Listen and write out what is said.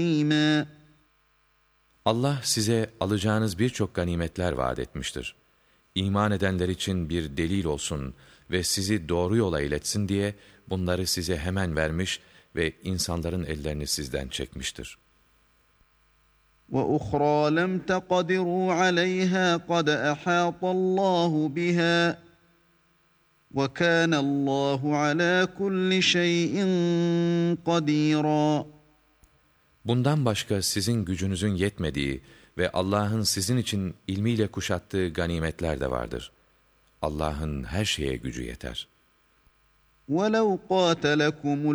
Allah size alacağınız birçok ganimetler vaat etmiştir. İman edenler için bir delil olsun ve sizi doğru yola iletsin diye bunları size hemen vermiş ve insanların ellerini sizden çekmiştir. وَأُخْرَى لَمْ تَقْدِرُوا عَلَيْهَا قَدْ أَحَاطَ اللّٰهُ بِهَا وَكَانَ اللّٰهُ عَلَى كُلِّ شَيْءٍ قَدِيرًا. Bundan başka sizin gücünüzün yetmediği ve Allah'ın sizin için ilmiyle kuşattığı ganimetler de vardır. Allah'ın her şeye gücü yeter. وَلَوْ قَاتَلَكُمُ